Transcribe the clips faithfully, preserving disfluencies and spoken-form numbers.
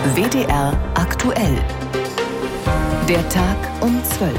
W D R aktuell. Der Tag um zwölf.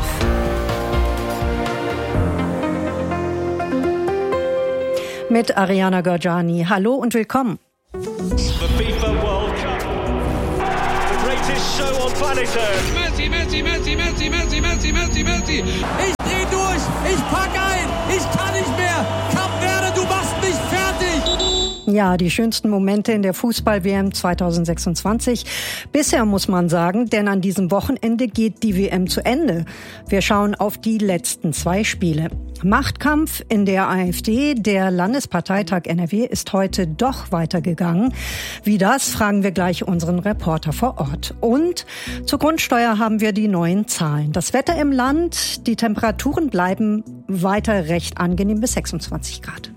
Mit Ariana Gorjani. Hallo und willkommen. The FIFA World Cup. The greatest show on planet Earth. Messi, Messi, Messi, Messi, Messi, Messi, Messi, Messi. Ich dreh durch, ich pack ein, ich kann nicht mehr. Kap Verde, du machst mich fertig. Ja, die schönsten Momente in der Fußball-W M zwanzig sechsundzwanzig. Bisher muss man sagen, denn an diesem Wochenende geht die W M zu Ende. Wir schauen auf die letzten zwei Spiele. Machtkampf in der AfD, der Landesparteitag N R W ist heute doch weitergegangen. Wie das, fragen wir gleich unseren Reporter vor Ort. Und zur Grundsteuer haben wir die neuen Zahlen. Das Wetter im Land, die Temperaturen bleiben weiter recht angenehm bis sechsundzwanzig Grad.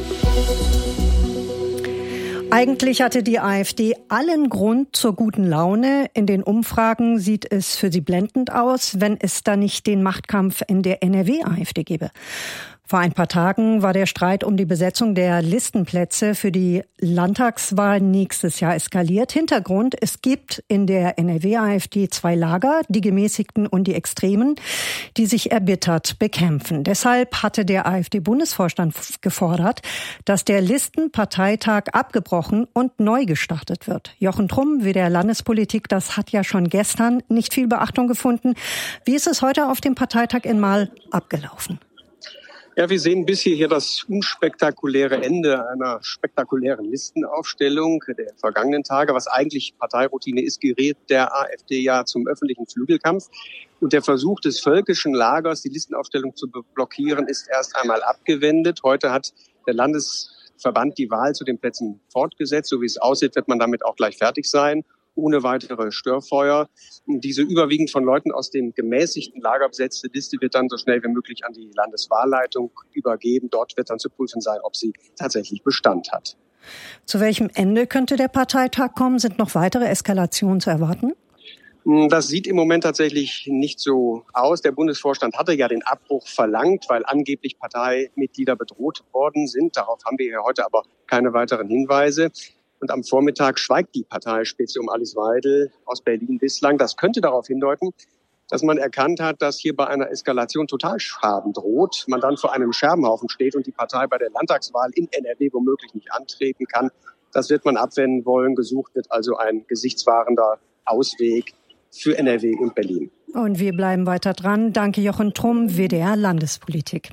Eigentlich hatte die AfD allen Grund zur guten Laune. In den Umfragen sieht es für sie blendend aus, wenn es da nicht den Machtkampf in der N R W-AfD gäbe. Vor ein paar Tagen war der Streit um die Besetzung der Listenplätze für die Landtagswahl nächstes Jahr eskaliert. Hintergrund: Es gibt in der N R W-AfD zwei Lager, die Gemäßigten und die Extremen, die sich erbittert bekämpfen. Deshalb hatte der AfD-Bundesvorstand gefordert, dass der Listenparteitag abgebrochen und neu gestartet wird. Jochen Trumm, W D R Landespolitik, das hat ja schon gestern nicht viel Beachtung gefunden. Wie ist es heute auf dem Parteitag in Marl abgelaufen? Ja, wir sehen bis hierher das unspektakuläre Ende einer spektakulären Listenaufstellung der vergangenen Tage. Was eigentlich Parteiroutine ist, gerät der AfD ja zum öffentlichen Flügelkampf. Und der Versuch des völkischen Lagers, die Listenaufstellung zu blockieren, ist erst einmal abgewendet. Heute hat der Landesverband die Wahl zu den Plätzen fortgesetzt. So wie es aussieht, wird man damit auch gleich fertig sein, ohne weitere Störfeuer. Diese überwiegend von Leuten aus dem gemäßigten Lager besetzte Liste wird dann so schnell wie möglich an die Landeswahlleitung übergeben. Dort wird dann zu prüfen sein, ob sie tatsächlich Bestand hat. Zu welchem Ende könnte der Parteitag kommen? Sind noch weitere Eskalationen zu erwarten? Das sieht im Moment tatsächlich nicht so aus. Der Bundesvorstand hatte ja den Abbruch verlangt, weil angeblich Parteimitglieder bedroht worden sind. Darauf haben wir ja heute aber keine weiteren Hinweise. Und am Vormittag schweigt die Parteispitze um Alice Weidel aus Berlin bislang. Das könnte darauf hindeuten, dass man erkannt hat, dass hier bei einer Eskalation Totalschaden droht, man dann vor einem Scherbenhaufen steht und die Partei bei der Landtagswahl in N R W womöglich nicht antreten kann. Das wird man abwenden wollen. Gesucht wird also ein gesichtswahrender Ausweg für N R W und Berlin. Und wir bleiben weiter dran. Danke, Jochen Trumm, W D R Landespolitik.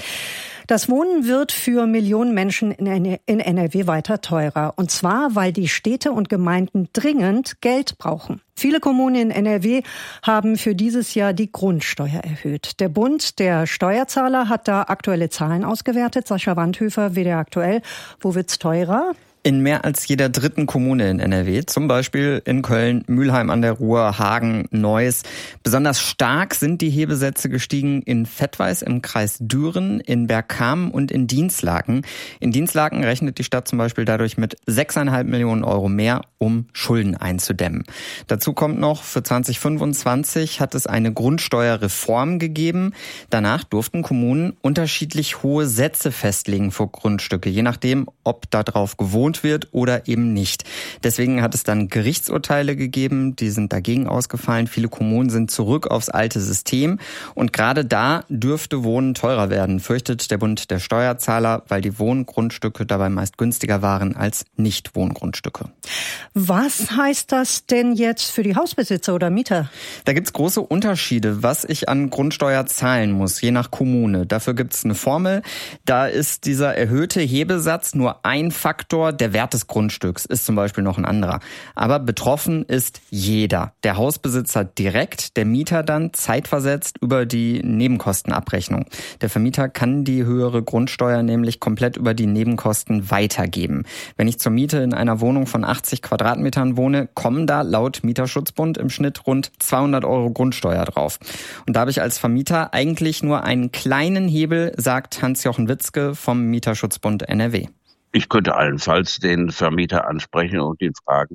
Das Wohnen wird für Millionen Menschen in N R W weiter teurer. Und zwar, weil die Städte und Gemeinden dringend Geld brauchen. Viele Kommunen in N R W haben für dieses Jahr die Grundsteuer erhöht. Der Bund der Steuerzahler hat da aktuelle Zahlen ausgewertet. Sascha Wandhöfer, W D R aktuell. Wo wird's teurer? In mehr als jeder dritten Kommune in N R W, zum Beispiel in Köln, Mülheim an der Ruhr, Hagen, Neuss. Besonders stark sind die Hebesätze gestiegen in Vettweiß im Kreis Düren, in Bergkamen und in Dinslaken. In Dinslaken rechnet die Stadt zum Beispiel dadurch mit sechseinhalb Millionen Euro mehr, um Schulden einzudämmen. Dazu kommt noch, für zwanzig fünfundzwanzig hat es eine Grundsteuerreform gegeben. Danach durften Kommunen unterschiedlich hohe Sätze festlegen für Grundstücke, je nachdem, ob darauf gewohnt wird oder eben nicht. Deswegen hat es dann Gerichtsurteile gegeben, die sind dagegen ausgefallen. Viele Kommunen sind zurück aufs alte System und gerade da dürfte Wohnen teurer werden, fürchtet der Bund der Steuerzahler, weil die Wohngrundstücke dabei meist günstiger waren als Nicht-Wohngrundstücke. Was heißt das denn jetzt für die Hausbesitzer oder Mieter? Da gibt's große Unterschiede, was ich an Grundsteuer zahlen muss, je nach Kommune. Dafür gibt's eine Formel. Da ist dieser erhöhte Hebesatz nur ein Faktor. Der Wert des Grundstücks ist zum Beispiel noch ein anderer. Aber betroffen ist jeder. Der Hausbesitzer direkt, der Mieter dann zeitversetzt über die Nebenkostenabrechnung. Der Vermieter kann die höhere Grundsteuer nämlich komplett über die Nebenkosten weitergeben. Wenn ich zur Miete in einer Wohnung von achtzig Quadratmetern wohne, kommen da laut Mieterschutzbund im Schnitt rund zweihundert Euro Grundsteuer drauf. Und da habe ich als Vermieter eigentlich nur einen kleinen Hebel, sagt Hans-Jochen Witzke vom Mieterschutzbund N R W. Ich könnte allenfalls den Vermieter ansprechen und ihn fragen,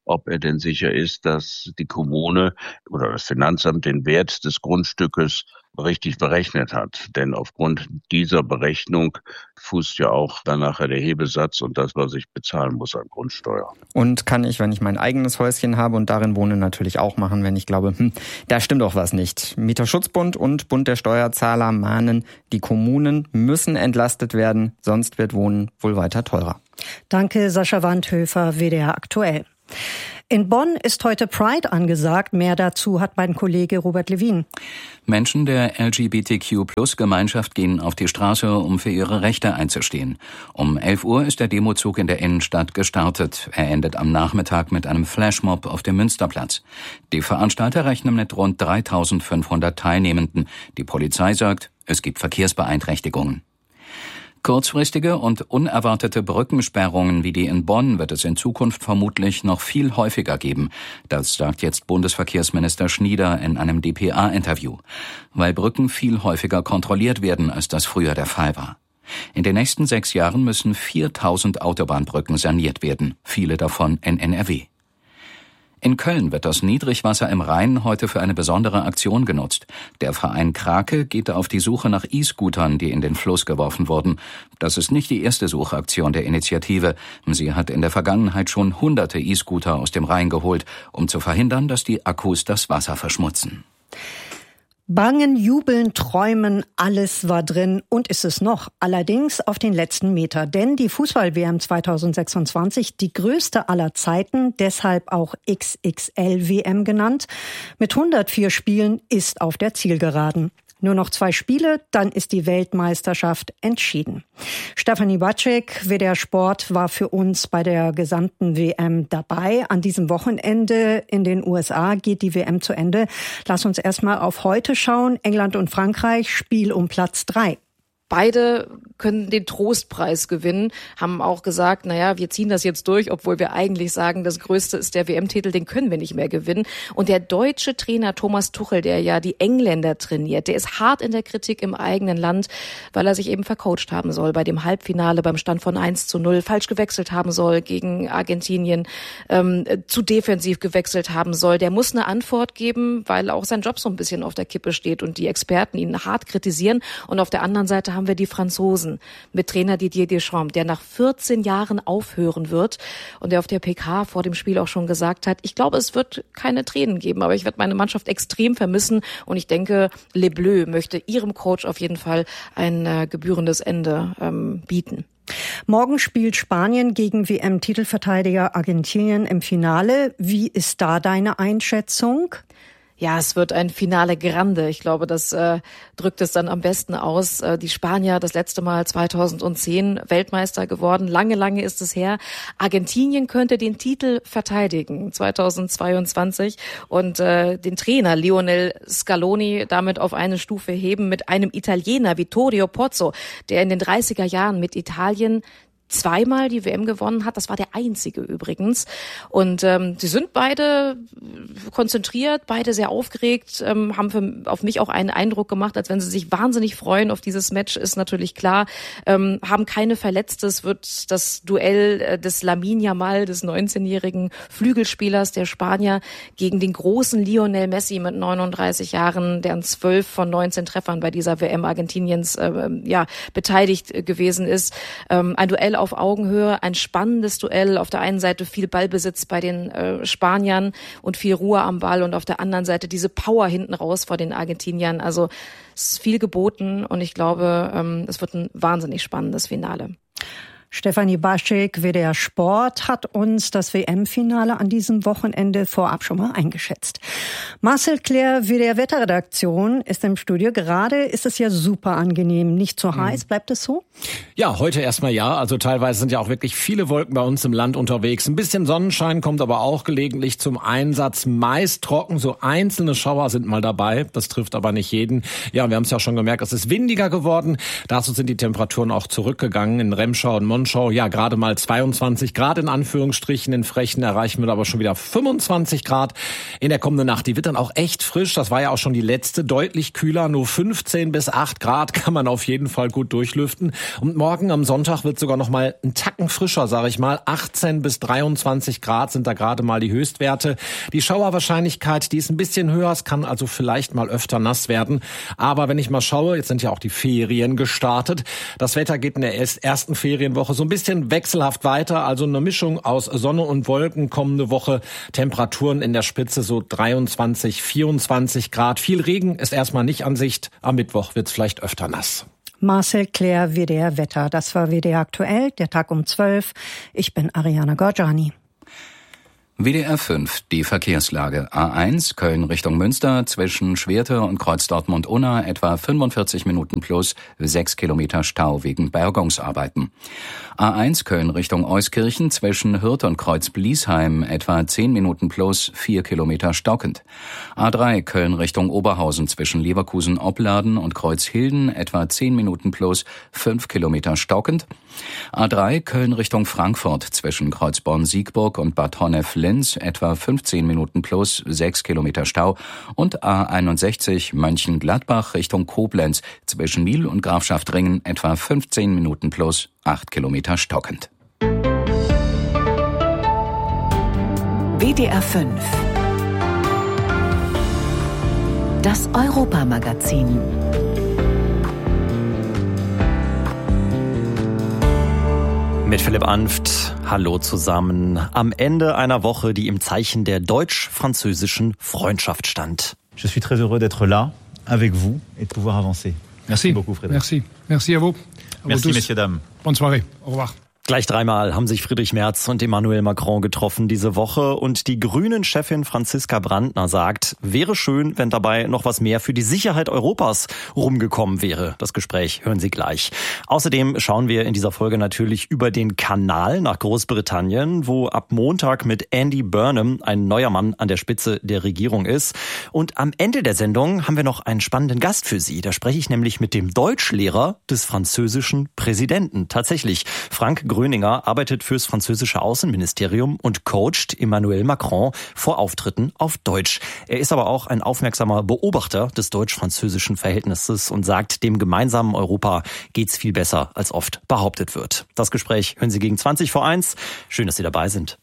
ob er denn sicher ist, dass die Kommune oder das Finanzamt den Wert des Grundstückes richtig berechnet hat. Denn aufgrund dieser Berechnung fußt ja auch dann nachher der Hebesatz und das, was ich bezahlen muss an Grundsteuer. Und kann ich, wenn ich mein eigenes Häuschen habe und darin wohne, natürlich auch machen, wenn ich glaube, hm, da stimmt doch was nicht. Mieterschutzbund und Bund der Steuerzahler mahnen, die Kommunen müssen entlastet werden, sonst wird Wohnen wohl weiter teurer. Danke, Sascha Wandhöfer, W D R aktuell. In Bonn ist heute Pride angesagt. Mehr dazu hat mein Kollege Robert Levin. Menschen der L G B T Q Plus Gemeinschaft gehen auf die Straße, um für ihre Rechte einzustehen. Um elf Uhr ist der Demozug in der Innenstadt gestartet. Er endet am Nachmittag mit einem Flashmob auf dem Münsterplatz. Die Veranstalter rechnen mit rund dreitausendfünfhundert Teilnehmenden. Die Polizei sagt, es gibt Verkehrsbeeinträchtigungen. Kurzfristige und unerwartete Brückensperrungen wie die in Bonn wird es in Zukunft vermutlich noch viel häufiger geben. Das sagt jetzt Bundesverkehrsminister Schnieder in einem D P A-Interview. Weil Brücken viel häufiger kontrolliert werden, als das früher der Fall war. In den nächsten sechs Jahren müssen viertausend Autobahnbrücken saniert werden, viele davon in N R W. In Köln wird das Niedrigwasser im Rhein heute für eine besondere Aktion genutzt. Der Verein Krake geht auf die Suche nach E-Scootern, die in den Fluss geworfen wurden. Das ist nicht die erste Suchaktion der Initiative. Sie hat in der Vergangenheit schon hunderte E-Scooter aus dem Rhein geholt, um zu verhindern, dass die Akkus das Wasser verschmutzen. Bangen, jubeln, träumen, alles war drin und ist es noch. Allerdings auf den letzten Meter. Denn die Fußball-W M zweitausendsechsundzwanzig, die größte aller Zeiten, deshalb auch X X L W M genannt, mit hundertvier Spielen ist auf der Zielgeraden. Nur noch zwei Spiele, dann ist die Weltmeisterschaft entschieden. Stefanie Batschek, W D R Sport, war für uns bei der gesamten W M dabei. An diesem Wochenende in den U S A geht die W M zu Ende. Lass uns erstmal auf heute schauen. England und Frankreich, Spiel um Platz drei. Beide können den Trostpreis gewinnen, haben auch gesagt, naja, wir ziehen das jetzt durch, obwohl wir eigentlich sagen, das Größte ist der W M-Titel, den können wir nicht mehr gewinnen. Und der deutsche Trainer Thomas Tuchel, der ja die Engländer trainiert, der ist hart in der Kritik im eigenen Land, weil er sich eben vercoacht haben soll bei dem Halbfinale beim Stand von eins zu null, falsch gewechselt haben soll gegen Argentinien, ähm, zu defensiv gewechselt haben soll. Der muss eine Antwort geben, weil auch sein Job so ein bisschen auf der Kippe steht und die Experten ihn hart kritisieren. Und auf der anderen Seite haben wir die Franzosen mit Trainer Didier Deschamps, der nach vierzehn Jahren aufhören wird und der auf der P K vor dem Spiel auch schon gesagt hat, ich glaube, es wird keine Tränen geben, aber ich werde meine Mannschaft extrem vermissen und ich denke, Les Bleus möchte ihrem Coach auf jeden Fall ein äh, gebührendes Ende ähm, bieten. Morgen spielt Spanien gegen W M-Titelverteidiger Argentinien im Finale. Wie ist da deine Einschätzung? Ja, es wird ein Finale Grande. Ich glaube, das äh, drückt es dann am besten aus. Äh, die Spanier das letzte Mal zweitausendzehn Weltmeister geworden. Lange, lange ist es her. Argentinien könnte den Titel verteidigen zweitausendzweiundzwanzig und äh, den Trainer Lionel Scaloni damit auf eine Stufe heben mit einem Italiener Vittorio Pozzo, der in den dreißiger Jahren mit Italien zweimal die W M gewonnen hat. Das war der einzige übrigens. Und ähm, sie sind beide konzentriert, beide sehr aufgeregt, ähm, haben für, auf mich auch einen Eindruck gemacht, als wenn sie sich wahnsinnig freuen auf dieses Match, ist natürlich klar. Ähm, haben keine Verletzte. Es wird das Duell äh, des Lamine Yamal, des neunzehnjährigen Flügelspielers der Spanier, gegen den großen Lionel Messi mit neununddreißig Jahren, der an zwölf von neunzehn Treffern bei dieser W M Argentiniens äh, ja beteiligt gewesen ist. Ähm, ein Duell auf Augenhöhe, ein spannendes Duell. Auf der einen Seite viel Ballbesitz bei den äh, Spaniern und viel Ruhe am Ball und auf der anderen Seite diese Power hinten raus vor den Argentiniern. Also es ist viel geboten und ich glaube, ähm, es wird ein wahnsinnig spannendes Finale. Stefanie Batschek, W D R Sport, hat uns das W M-Finale an diesem Wochenende vorab schon mal eingeschätzt. Marcel Claire, W D R Wetterredaktion, ist im Studio. Gerade ist es ja super angenehm, nicht zu heiß. Bleibt es so? Ja, heute erstmal ja. Also teilweise sind ja auch wirklich viele Wolken bei uns im Land unterwegs. Ein bisschen Sonnenschein kommt aber auch gelegentlich zum Einsatz. Meist trocken, so einzelne Schauer sind mal dabei. Das trifft aber nicht jeden. Ja, wir haben es ja schon gemerkt, es ist windiger geworden. Dazu sind die Temperaturen auch zurückgegangen. In Remschau und Monschau Sonnenschau, ja gerade mal zweiundzwanzig Grad in Anführungsstrichen. In Frechen erreichen wir aber schon wieder fünfundzwanzig Grad in der kommenden Nacht. Die wird dann auch echt frisch. Das war ja auch schon die letzte, deutlich kühler. Nur fünfzehn bis acht Grad kann man auf jeden Fall gut durchlüften. Und morgen am Sonntag wird sogar noch mal ein Tacken frischer, sage ich mal. achtzehn bis dreiundzwanzig Grad sind da gerade mal die Höchstwerte. Die Schauerwahrscheinlichkeit, die ist ein bisschen höher. Es kann also vielleicht mal öfter nass werden. Aber wenn ich mal schaue, jetzt sind ja auch die Ferien gestartet. Das Wetter geht in der ersten Ferienwoche so ein bisschen wechselhaft weiter. Also eine Mischung aus Sonne und Wolken kommende Woche. Temperaturen in der Spitze so dreiundzwanzig, vierundzwanzig Grad. Viel Regen ist erstmal nicht an Sicht. Am Mittwoch wird's vielleicht öfter nass. Marcel Claire, W D R Wetter. Das war W D R aktuell, der Tag um zwölf. Ich bin Ariana Gorjani. W D R fünf, die Verkehrslage. A eins, Köln Richtung Münster, zwischen Schwerte und Kreuz Dortmund-Unna, etwa fünfundvierzig Minuten plus, sechs Kilometer Stau wegen Bergungsarbeiten. A eins, Köln Richtung Euskirchen, zwischen Hürth und Kreuz Bliesheim, etwa zehn Minuten plus, vier Kilometer stockend. A drei, Köln Richtung Oberhausen, zwischen Leverkusen-Opladen und Kreuz Hilden, etwa zehn Minuten plus, fünf Kilometer stockend. A drei, Köln Richtung Frankfurt, zwischen Kreuz Bonn-Siegburg und Bad Honnef-Linz, etwa fünfzehn Minuten plus, sechs Kilometer Stau. Und A einundsechzig, Mönchengladbach Richtung Koblenz, zwischen Miel und Grafschaft-Ringen, etwa fünfzehn Minuten plus, acht Kilometer stockend. W D R fünf. Das Europamagazin. Mit Philipp Anft, hallo zusammen. Am Ende einer Woche, die im Zeichen der deutsch-französischen Freundschaft stand. Je suis très heureux d'être là, avec vous, et de pouvoir avancer. Merci, Merci beaucoup, Frédéric. Merci, merci à vous. À Merci, vous tous. messieurs, dames. Bonne soirée, au revoir. Gleich dreimal haben sich Friedrich Merz und Emmanuel Macron getroffen diese Woche und die Grünen-Chefin Franziska Brandner sagt, wäre schön, wenn dabei noch was mehr für die Sicherheit Europas rumgekommen wäre. Das Gespräch hören Sie gleich. Außerdem schauen wir in dieser Folge natürlich über den Kanal nach Großbritannien, wo ab Montag mit Andy Burnham ein neuer Mann an der Spitze der Regierung ist. Und am Ende der Sendung haben wir noch einen spannenden Gast für Sie. Da spreche ich nämlich mit dem Deutschlehrer des französischen Präsidenten. Tatsächlich, Frank Gröninger arbeitet fürs französische Außenministerium und coacht Emmanuel Macron vor Auftritten auf Deutsch. Er ist aber auch ein aufmerksamer Beobachter des deutsch-französischen Verhältnisses und sagt, dem gemeinsamen Europa geht's viel besser, als oft behauptet wird. Das Gespräch hören Sie gegen zwanzig vor eins. Schön, dass Sie dabei sind.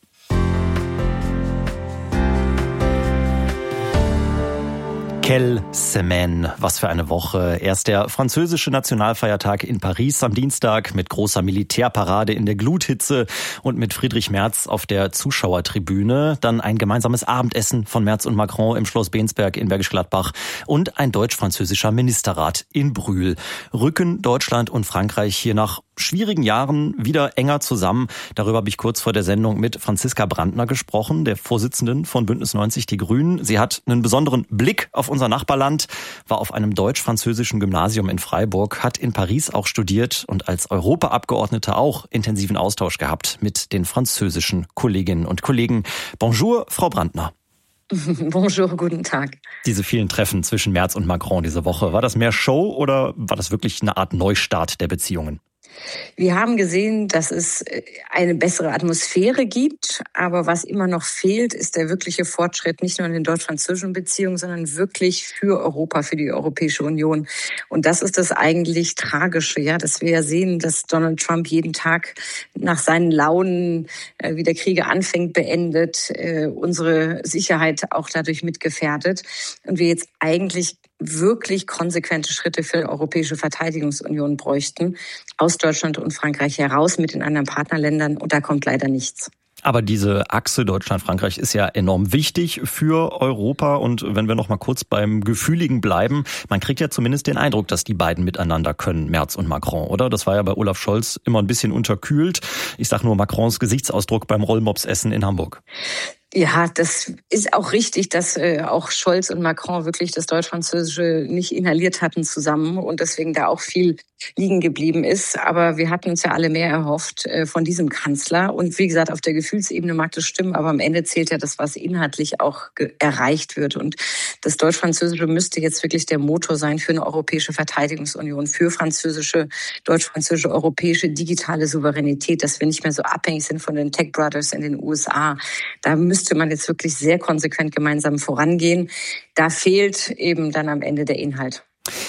Quelle semaine, was für eine Woche. Erst der französische Nationalfeiertag in Paris am Dienstag mit großer Militärparade in der Gluthitze und mit Friedrich Merz auf der Zuschauertribüne. Dann ein gemeinsames Abendessen von Merz und Macron im Schloss Bensberg in Bergisch Gladbach und ein deutsch-französischer Ministerrat in Brühl. Rücken Deutschland und Frankreich hier nach schwierigen Jahren wieder enger zusammen. Darüber habe ich kurz vor der Sendung mit Franziska Brandner gesprochen, der Vorsitzenden von Bündnis neunzig Die Grünen. Sie hat einen besonderen Blick auf unser Nachbarland, war auf einem deutsch-französischen Gymnasium in Freiburg, hat in Paris auch studiert und als Europaabgeordnete auch intensiven Austausch gehabt mit den französischen Kolleginnen und Kollegen. Bonjour, Frau Brandner. Bonjour, guten Tag. Diese vielen Treffen zwischen Merz und Macron diese Woche, war das mehr Show oder war das wirklich eine Art Neustart der Beziehungen? Wir haben gesehen, dass es eine bessere Atmosphäre gibt, aber was immer noch fehlt, ist der wirkliche Fortschritt, nicht nur in den deutsch-französischen Beziehungen, sondern wirklich für Europa, für die Europäische Union. Und das ist das eigentlich Tragische, ja, dass wir ja sehen, dass Donald Trump jeden Tag nach seinen Launen, äh, wie der Kriege anfängt, beendet, äh, unsere Sicherheit auch dadurch mitgefährdet. Und wir jetzt eigentlich wirklich konsequente Schritte für die Europäische Verteidigungsunion bräuchten, aus Deutschland und Frankreich heraus mit den anderen Partnerländern. Und da kommt leider nichts. Aber diese Achse Deutschland-Frankreich ist ja enorm wichtig für Europa. Und wenn wir noch mal kurz beim Gefühligen bleiben, man kriegt ja zumindest den Eindruck, dass die beiden miteinander können, Merz und Macron, oder? Das war ja bei Olaf Scholz immer ein bisschen unterkühlt. Ich sage nur Macrons Gesichtsausdruck beim Rollmopsessen in Hamburg. Ja, das ist auch richtig, dass äh, auch Scholz und Macron wirklich das Deutsch-Französische nicht inhaliert hatten zusammen und deswegen da auch viel liegen geblieben ist. Aber wir hatten uns ja alle mehr erhofft äh, von diesem Kanzler. Und wie gesagt, auf der Gefühlsebene mag das stimmen, aber am Ende zählt ja das, was inhaltlich auch ge- erreicht wird. Und das Deutsch-Französische müsste jetzt wirklich der Motor sein für eine europäische Verteidigungsunion, für französische, deutsch-französische, europäische digitale Souveränität, dass wir nicht mehr so abhängig sind von den Tech Brothers in den U S A. Da müsste müsste man jetzt wirklich sehr konsequent gemeinsam vorangehen. Da fehlt eben dann am Ende der Inhalt.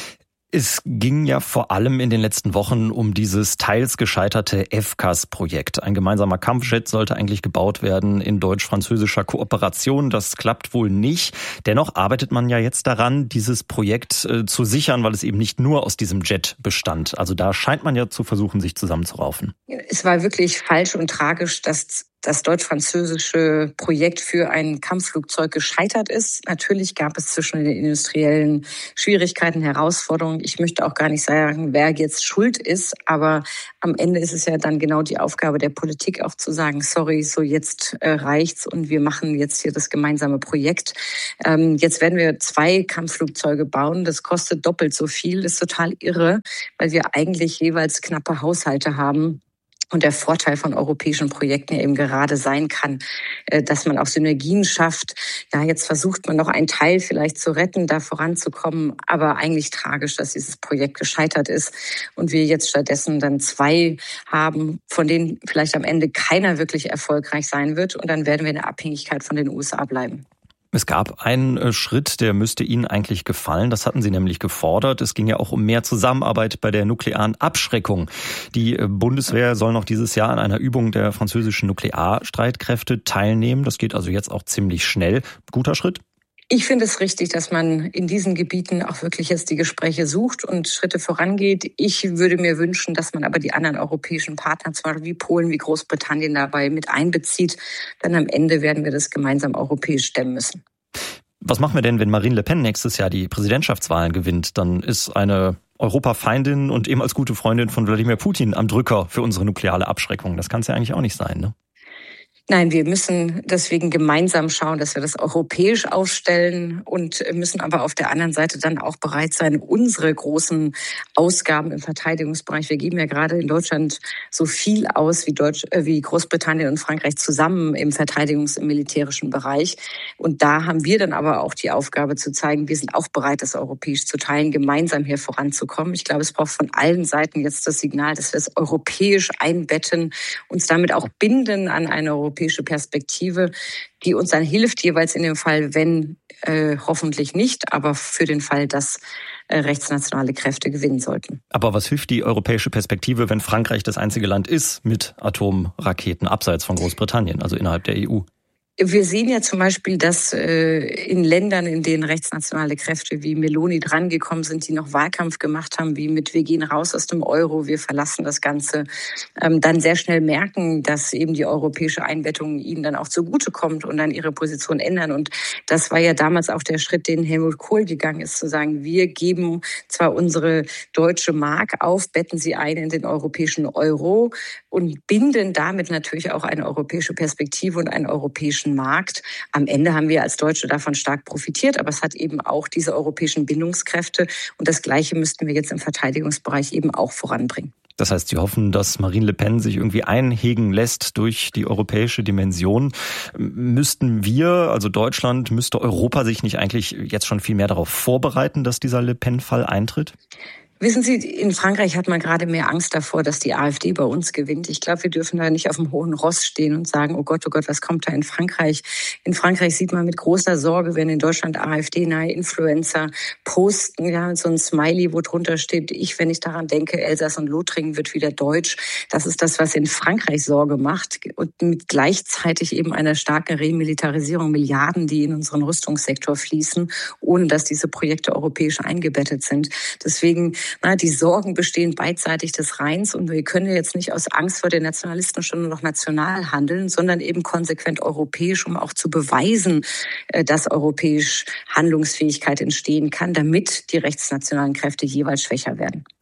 Es ging ja vor allem in den letzten Wochen um dieses teils gescheiterte F C A S-Projekt. Ein gemeinsamer Kampfjet sollte eigentlich gebaut werden in deutsch-französischer Kooperation. Das klappt wohl nicht. Dennoch arbeitet man ja jetzt daran, dieses Projekt äh, zu sichern, weil es eben nicht nur aus diesem Jet bestand. Also da scheint man ja zu versuchen, sich zusammenzuraufen. Es war wirklich falsch und tragisch, dass das deutsch-französische Projekt für ein Kampfflugzeug gescheitert ist. Natürlich gab es zwischen den industriellen Schwierigkeiten, Herausforderungen. Ich möchte auch gar nicht sagen, wer jetzt schuld ist, aber am Ende ist es ja dann genau die Aufgabe der Politik auch zu sagen, sorry, so jetzt äh, reicht's und wir machen jetzt hier das gemeinsame Projekt. Ähm, jetzt werden wir zwei Kampfflugzeuge bauen. Das kostet doppelt so viel. Das ist total irre, weil wir eigentlich jeweils knappe Haushalte haben. Und der Vorteil von europäischen Projekten ja eben gerade sein kann, dass man auch Synergien schafft. Ja, jetzt versucht man noch einen Teil vielleicht zu retten, da voranzukommen. Aber eigentlich tragisch, dass dieses Projekt gescheitert ist und wir jetzt stattdessen dann zwei haben, von denen vielleicht am Ende keiner wirklich erfolgreich sein wird. Und dann werden wir in der Abhängigkeit von den U S A bleiben. Es gab einen Schritt, der müsste Ihnen eigentlich gefallen. Das hatten Sie nämlich gefordert. Es ging ja auch um mehr Zusammenarbeit bei der nuklearen Abschreckung. Die Bundeswehr soll noch dieses Jahr an einer Übung der französischen Nuklearstreitkräfte teilnehmen. Das geht also jetzt auch ziemlich schnell. Guter Schritt? Ich finde es richtig, dass man in diesen Gebieten auch wirklich jetzt die Gespräche sucht und Schritte vorangeht. Ich würde mir wünschen, dass man aber die anderen europäischen Partner, zum Beispiel wie Polen, wie Großbritannien dabei mit einbezieht. Dann am Ende werden wir das gemeinsam europäisch stemmen müssen. Was machen wir denn, wenn Marine Le Pen nächstes Jahr die Präsidentschaftswahlen gewinnt? Dann ist eine Europafeindin und eben als gute Freundin von Wladimir Putin am Drücker für unsere nukleare Abschreckung. Das kann es ja eigentlich auch nicht sein, ne? Nein, wir müssen deswegen gemeinsam schauen, dass wir das europäisch aufstellen und müssen aber auf der anderen Seite dann auch bereit sein, unsere großen Ausgaben im Verteidigungsbereich. Wir geben ja gerade in Deutschland so viel aus wie Deutsch, äh, wie Großbritannien und Frankreich zusammen im Verteidigungs- und militärischen Bereich. Und da haben wir dann aber auch die Aufgabe zu zeigen, wir sind auch bereit, das europäisch zu teilen, gemeinsam hier voranzukommen. Ich glaube, es braucht von allen Seiten jetzt das Signal, dass wir es europäisch einbetten, uns damit auch binden an eine europäische europäische Perspektive, die uns dann hilft, jeweils in dem Fall, wenn, äh, hoffentlich nicht, aber für den Fall, dass äh, rechtsnationale Kräfte gewinnen sollten. Aber was hilft die europäische Perspektive, wenn Frankreich das einzige Land ist mit Atomraketen abseits von Großbritannien, also innerhalb der E U? Wir sehen ja zum Beispiel, dass äh, in Ländern, in denen rechtsnationale Kräfte wie Meloni drangekommen sind, die noch Wahlkampf gemacht haben, wie mit wir gehen raus aus dem Euro, wir verlassen das Ganze, ähm, dann sehr schnell merken, dass eben die europäische Einbettung ihnen dann auch zugutekommt und dann ihre Position ändern. Und das war ja damals auch der Schritt, den Helmut Kohl gegangen ist, zu sagen, wir geben zwar unsere deutsche Mark auf, betten sie ein in den europäischen Euro und binden damit natürlich auch eine europäische Perspektive und einen europäischen Markt. Am Ende haben wir als Deutsche davon stark profitiert, aber es hat eben auch diese europäischen Bindungskräfte und das Gleiche müssten wir jetzt im Verteidigungsbereich eben auch voranbringen. Das heißt, Sie hoffen, dass Marine Le Pen sich irgendwie einhegen lässt durch die europäische Dimension. Müssten wir, also Deutschland, müsste Europa sich nicht eigentlich jetzt schon viel mehr darauf vorbereiten, dass dieser Le Pen-Fall eintritt? Wissen Sie, in Frankreich hat man gerade mehr Angst davor, dass die AfD bei uns gewinnt. Ich glaube, wir dürfen da nicht auf dem hohen Ross stehen und sagen, oh Gott, oh Gott, was kommt da in Frankreich? In Frankreich sieht man mit großer Sorge, wenn in Deutschland AfD-nahe Influencer posten, ja, so ein Smiley, wo drunter steht, ich, wenn ich daran denke, Elsass und Lothringen wird wieder deutsch. Das ist das, was in Frankreich Sorge macht und mit gleichzeitig eben einer starken Remilitarisierung, Milliarden, die in unseren Rüstungssektor fließen, ohne dass diese Projekte europäisch eingebettet sind. Deswegen Na, die Sorgen bestehen beidseitig des Rheins und wir können jetzt nicht aus Angst vor den Nationalisten schon nur noch national handeln, sondern eben konsequent europäisch, um auch zu beweisen, dass europäisch Handlungsfähigkeit entstehen kann, damit die rechtsnationalen Kräfte jeweils schwächer werden.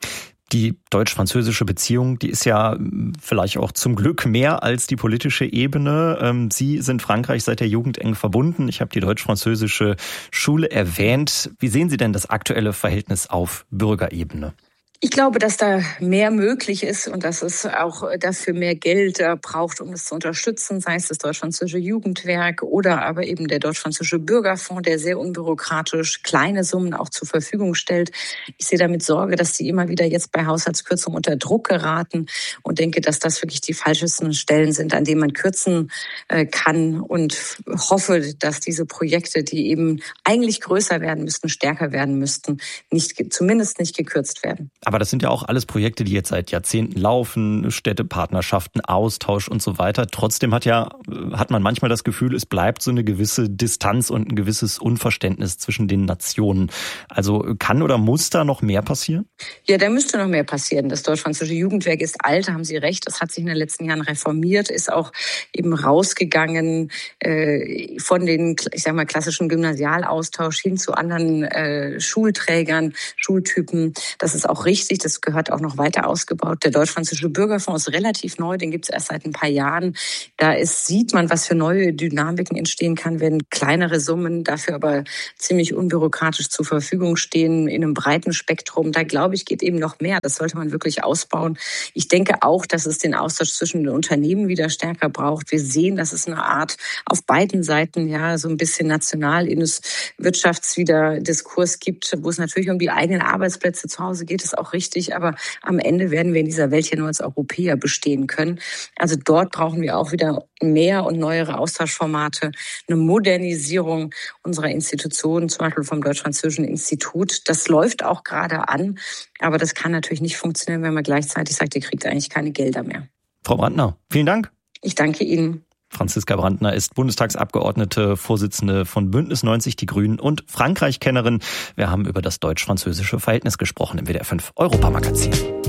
Die deutsch-französische Beziehung, die ist ja vielleicht auch zum Glück mehr als die politische Ebene. Sie sind Frankreich seit der Jugend eng verbunden. Ich habe die deutsch-französische Schule erwähnt. Wie sehen Sie denn das aktuelle Verhältnis auf Bürgerebene? Ich glaube, dass da mehr möglich ist und dass es auch dafür mehr Geld braucht, um es zu unterstützen, sei es das Deutsch-Französische Jugendwerk oder aber eben der Deutsch-Französische Bürgerfonds, der sehr unbürokratisch kleine Summen auch zur Verfügung stellt. Ich sehe damit Sorge, dass die immer wieder jetzt bei Haushaltskürzungen unter Druck geraten und denke, dass das wirklich die falschesten Stellen sind, an denen man kürzen kann, und hoffe, dass diese Projekte, die eben eigentlich größer werden müssten, stärker werden müssten, nicht, zumindest nicht gekürzt werden. Aber das sind ja auch alles Projekte, die jetzt seit Jahrzehnten laufen, Städtepartnerschaften, Austausch und so weiter. Trotzdem hat ja, hat man manchmal das Gefühl, es bleibt so eine gewisse Distanz und ein gewisses Unverständnis zwischen den Nationen. Also kann oder muss da noch mehr passieren? Ja, da müsste noch mehr passieren. Das Deutsch-Französische Jugendwerk ist alt, haben Sie recht. Das hat sich in den letzten Jahren reformiert, ist auch eben rausgegangen äh, von den, ich sag mal, klassischen Gymnasialaustausch hin zu anderen äh, Schulträgern, Schultypen. Das ist auch richtig. Das gehört auch noch weiter ausgebaut. Der Deutsch-Französische Bürgerfonds ist relativ neu, den gibt es erst seit ein paar Jahren. Da ist, sieht man, was für neue Dynamiken entstehen kann, wenn kleinere Summen dafür aber ziemlich unbürokratisch zur Verfügung stehen, in einem breiten Spektrum. Da, glaube ich, geht eben noch mehr. Das sollte man wirklich ausbauen. Ich denke auch, dass es den Austausch zwischen den Unternehmen wieder stärker braucht. Wir sehen, dass es eine Art auf beiden Seiten, ja, so ein bisschen national wirtschaftswider Diskurs gibt, wo es natürlich um die eigenen Arbeitsplätze zu Hause geht, ist auch richtig, aber am Ende werden wir in dieser Welt ja nur als Europäer bestehen können. Also dort brauchen wir auch wieder mehr und neuere Austauschformate, eine Modernisierung unserer Institutionen, zum Beispiel vom Deutsch-Französischen Institut. Das läuft auch gerade an, aber das kann natürlich nicht funktionieren, wenn man gleichzeitig sagt, ihr kriegt eigentlich keine Gelder mehr. Frau Brandner, vielen Dank. Ich danke Ihnen. Franziska Brandner ist Bundestagsabgeordnete, Vorsitzende von Bündnis neunzig Die Grünen und Frankreich-Kennerin. Wir haben über das deutsch-französische Verhältnis gesprochen im W D R fünf Europamagazin.